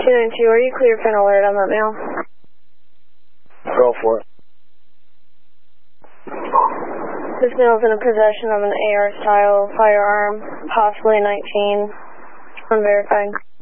292, are you clear for an alert on that male? Go for it. This male is in possession of an AR-style firearm, possibly 19, unverified.